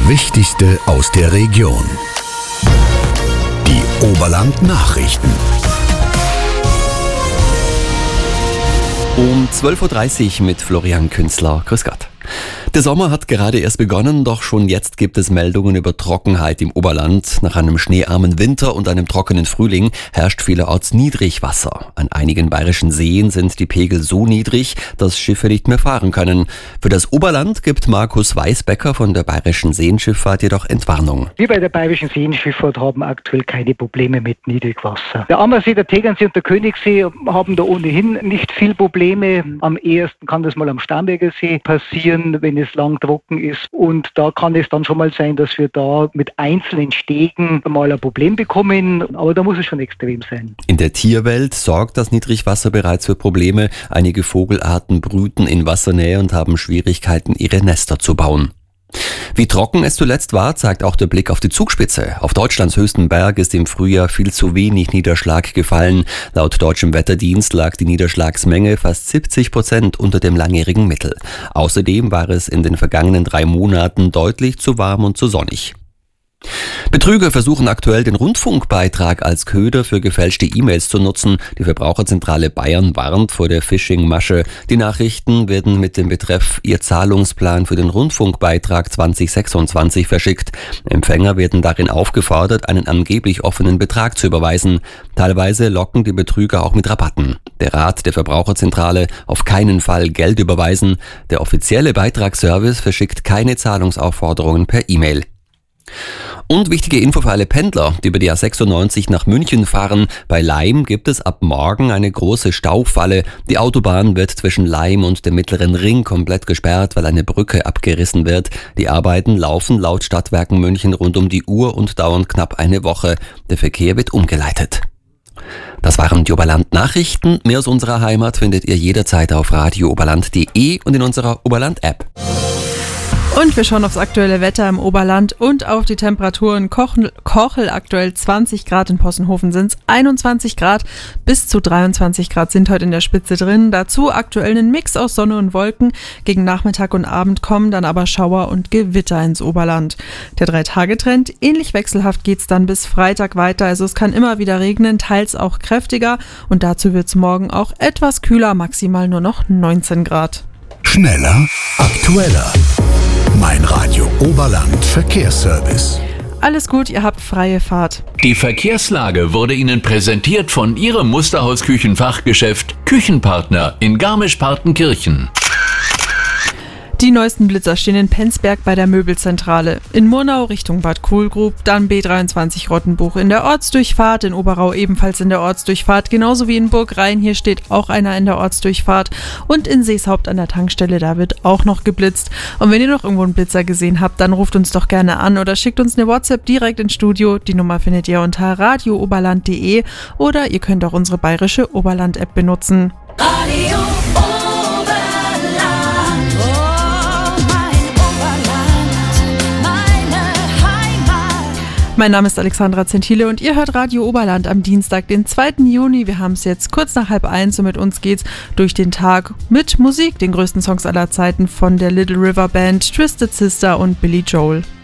Wichtigste aus der Region. Die Oberland-Nachrichten. Um 12.30 Uhr mit Florian Künzler. Grüß Gott. Der Sommer hat gerade erst begonnen, doch schon jetzt gibt es Meldungen über Trockenheit im Oberland. Nach einem schneearmen Winter und einem trockenen Frühling herrscht vielerorts Niedrigwasser. An einigen bayerischen Seen sind die Pegel so niedrig, dass Schiffe nicht mehr fahren können. Für das Oberland gibt Markus Weisbecker von der Bayerischen Seenschifffahrt jedoch Entwarnung. Wir bei der Bayerischen Seenschifffahrt haben aktuell keine Probleme mit Niedrigwasser. Der Ammersee, der Tegernsee und der Königssee haben da ohnehin nicht viel Probleme. Am ehesten kann das mal am Starnberger See passieren, wenn es lang trocken ist. Und da kann es dann schon mal sein, dass wir da mit einzelnen Stegen mal ein Problem bekommen. Aber da muss es schon extrem sein. In der Tierwelt sorgt das Niedrigwasser bereits für Probleme. Einige Vogelarten brüten in Wassernähe und haben Schwierigkeiten, ihre Nester zu bauen. Wie trocken es zuletzt war, zeigt auch der Blick auf die Zugspitze. Auf Deutschlands höchsten Berg ist im Frühjahr viel zu wenig Niederschlag gefallen. Laut deutschem Wetterdienst lag die Niederschlagsmenge fast 70% unter dem langjährigen Mittel. Außerdem war es in den vergangenen 3 Monaten deutlich zu warm und zu sonnig. Betrüger versuchen aktuell, den Rundfunkbeitrag als Köder für gefälschte E-Mails zu nutzen. Die Verbraucherzentrale Bayern warnt vor der Phishing-Masche. Die Nachrichten werden mit dem Betreff Ihr Zahlungsplan für den Rundfunkbeitrag 2026 verschickt. Empfänger werden darin aufgefordert, einen angeblich offenen Betrag zu überweisen. Teilweise locken die Betrüger auch mit Rabatten. Der Rat der Verbraucherzentrale: auf keinen Fall Geld überweisen. Der offizielle Beitragsservice verschickt keine Zahlungsaufforderungen per E-Mail. Und wichtige Info für alle Pendler, die über die A96 nach München fahren. Bei Laim gibt es ab morgen eine große Staufalle. Die Autobahn wird zwischen Laim und dem Mittleren Ring komplett gesperrt, weil eine Brücke abgerissen wird. Die Arbeiten laufen laut Stadtwerken München rund um die Uhr und dauern knapp eine Woche. Der Verkehr wird umgeleitet. Das waren die Oberland-Nachrichten. Mehr aus unserer Heimat findet ihr jederzeit auf radiooberland.de und in unserer Oberland-App. Und wir schauen aufs aktuelle Wetter im Oberland und auf die Temperaturen. Kochel aktuell 20 Grad, in Possenhofen sind es 21 Grad, bis zu 23 Grad sind heute in der Spitze drin. Dazu aktuell ein Mix aus Sonne und Wolken. Gegen Nachmittag und Abend kommen dann aber Schauer und Gewitter ins Oberland. Der 3-Tage-Trend, ähnlich wechselhaft geht's dann bis Freitag weiter. Also es kann immer wieder regnen, teils auch kräftiger. Und dazu wird's morgen auch etwas kühler, maximal nur noch 19 Grad. Schneller, aktueller. Mein Radio Oberland Verkehrsservice. Alles gut, ihr habt freie Fahrt. Die Verkehrslage wurde Ihnen präsentiert von Ihrem Musterhaus-Küchenfachgeschäft Küchenpartner in Garmisch-Partenkirchen. Die neuesten Blitzer stehen in Penzberg bei der Möbelzentrale, in Murnau Richtung Bad Kohlgrub, dann B23 Rottenbuch in der Ortsdurchfahrt, in Oberau ebenfalls in der Ortsdurchfahrt, genauso wie in Burgrhein, hier steht auch einer in der Ortsdurchfahrt, und in Seeshaupt an der Tankstelle, da wird auch noch geblitzt. Und wenn ihr noch irgendwo einen Blitzer gesehen habt, dann ruft uns doch gerne an oder schickt uns eine WhatsApp direkt ins Studio. Die Nummer findet ihr unter radiooberland.de oder ihr könnt auch unsere bayerische Oberland-App benutzen. Radio Mein Name ist Alexandra Zentile und ihr hört Radio Oberland am Dienstag, den 2. Juni. Wir haben es jetzt kurz nach 12:30 und mit uns geht's durch den Tag mit Musik, den größten Songs aller Zeiten von der Little River Band, Twisted Sister und Billy Joel.